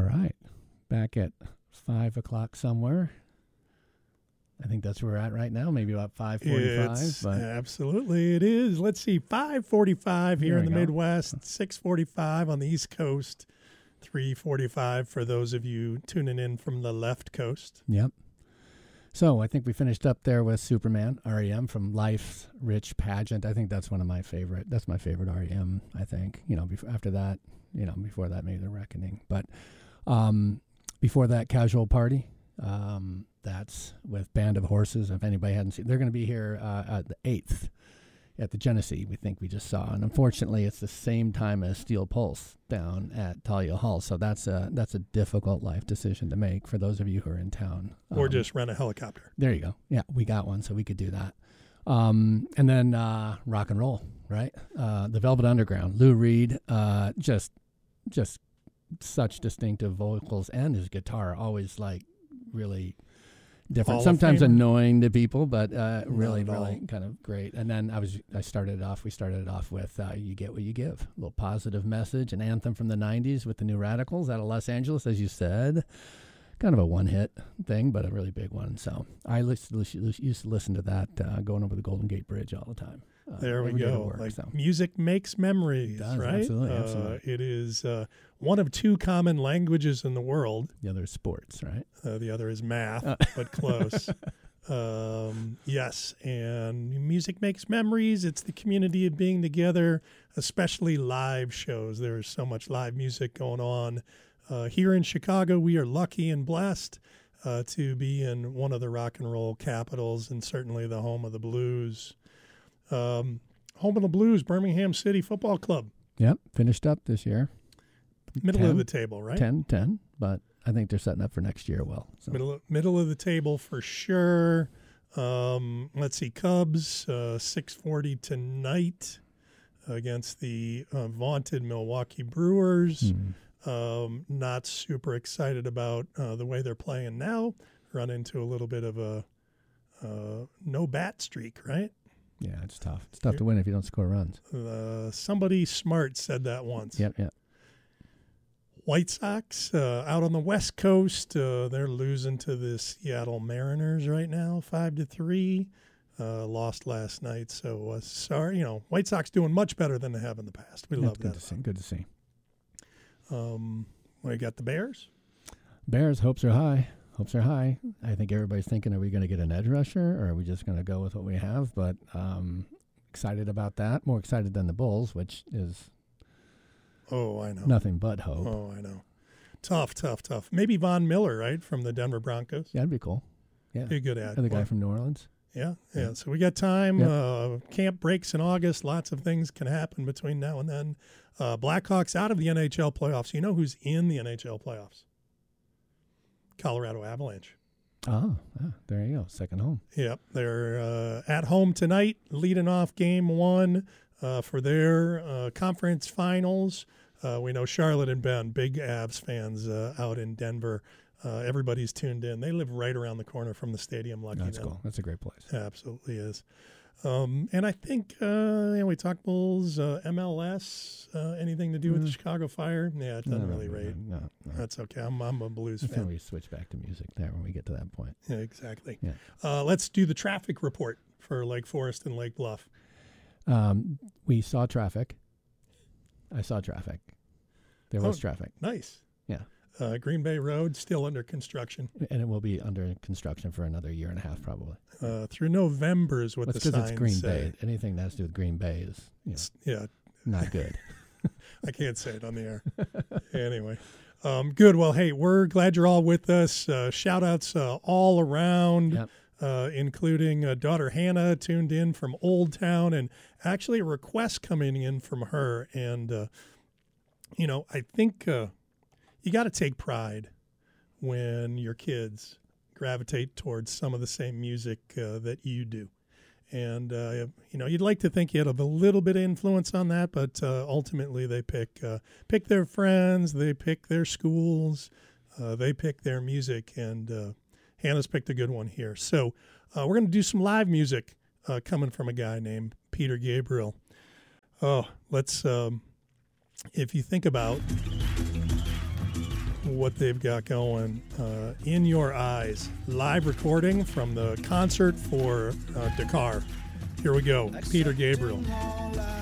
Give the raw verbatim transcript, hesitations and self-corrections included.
right. Back at five o'clock somewhere. I think that's where we're at right now, maybe about five forty-five. But absolutely, it is. Let's see, five forty-five here in the go. Midwest, six forty-five on the East Coast, three forty-five for those of you tuning in from the left coast. Yep. So I think we finished up there with Superman, R E M, from Life's Rich Pageant. I think that's one of my favorite. That's my favorite R E M, I think. You know, before, after that, you know, before that, maybe The Reckoning. But um, before that, Casual Party. Um, that's with Band of Horses. If anybody hadn't seen, they're going to be here uh, at the eighth at the Genesee, we think we just saw. And unfortunately, it's the same time as Steel Pulse down at Talia Hall. So that's a, that's a difficult life decision to make for those of you who are in town. Or um, just rent a helicopter. There you go. Yeah, we got one, so we could do that. Um, and then uh, rock and roll, right? Uh, the Velvet Underground. Lou Reed, uh, just just such distinctive vocals, and his guitar always like really different. Hall Sometimes of Famer. annoying to people, but uh, really, Not at really all. kind of great. And then I was I started it off. We started it off with uh, "You Get What You Give," a little positive message, an anthem from the nineties with the New Radicals out of Los Angeles, as you said. Kind of a one-hit thing, but a really big one. So I used to listen to that uh, going over the Golden Gate Bridge all the time. Uh, There we every day to go. work, Like so. music makes memories, It does, right? absolutely, Uh, absolutely. it is uh, one of two common languages in the world. The other is sports, right? Uh, the other is math, Uh. but close. Um, yes, and music makes memories. It's the community of being together, especially live shows. There's so much live music going on. Uh, here in Chicago, we are lucky and blessed uh, to be in one of the rock and roll capitals and certainly the home of the blues. Um, home of the blues, Birmingham City Football Club. Yep, finished up this year. Middle ten, of the table, right? ten, ten, but I think they're setting up for next year well. So. Middle of, middle of the table for sure. Um, let's see, Cubs, uh, six forty tonight against the uh, vaunted Milwaukee Brewers. Hmm. Um, not super excited about uh, the way they're playing now. Run into a little bit of a uh, no bat streak, right? Yeah, it's tough. It's tough to win if you don't score runs. Uh, somebody smart said that once. Yep, yep. White Sox uh, out on the West Coast, uh, they're losing to the Seattle Mariners right now, five to three. Uh, lost last night, so uh, sorry. You know, White Sox doing much better than they have in the past. We That's love good that. to see. Good to see. Um, we got the Bears. Bears, hopes are high. Hopes are high. I think everybody's thinking, are we going to get an edge rusher, or are we just going to go with what we have? But um, excited about that. More excited than the Bulls, which is Oh, I know. nothing but hope. Oh, I know. Tough, tough, tough. Maybe Von Miller, right, from the Denver Broncos. Yeah, that'd be cool. Yeah, Be a good ad. the guy Well, from New Orleans. Yeah, yeah. So we got time. Yep. Uh, camp breaks in August. Lots of things can happen between now and then. Uh, Blackhawks out of the N H L playoffs. You know who's in the N H L playoffs? Colorado Avalanche. Oh, ah, there you go. Second home. Yep, they're uh, at home tonight, leading off game one uh, for their uh, conference finals. Uh, we know Charlotte and Ben, big Avs fans uh, out in Denver. Uh, everybody's tuned in. They live right around the corner from the stadium. Lucky That's them. cool. That's a great place. Absolutely is. Um, and I think uh, you know, we talked Bulls, uh, M L S, uh, anything to do with the Mm. Chicago Fire. Yeah, it doesn't No, really no, rate. No, no. That's okay. I'm, I'm a Blues I think fan. we switch back to music there when we get to that point. Yeah, exactly. Yeah. Uh, let's do the traffic report for Lake Forest and Lake Bluff. Um, we saw traffic. I saw traffic. There was Oh. traffic. Nice. Yeah. Uh, Green Bay Road still under construction And it will be under construction for another year and a half, probably. uh, through November is what That's the because signs it's Green say. Bay. Anything that has to do with Green Bay is you know, It's- Yeah, not good. I can't say it on the air. Anyway, um, good. Well, hey, we're glad you're all with us. Uh, shout outs uh, all around, Yep. uh, including uh, daughter Hannah tuned in from Old Town, and actually a request coming in from her. And, uh, you know, I think uh, you got to take pride when your kids gravitate towards some of the same music uh, that you do. And, uh, you know, you'd like to think you had a little bit of influence on that, but uh, ultimately they pick uh, pick their friends, they pick their schools, uh, they pick their music, and uh, Hannah's picked a good one here. So uh, we're going to do some live music uh, coming from a guy named Peter Gabriel. Oh, let's, um, if you think about what they've got going. Uh, In Your Eyes, live recording from the concert for uh, Dakar. Here we go, Peter Gabriel.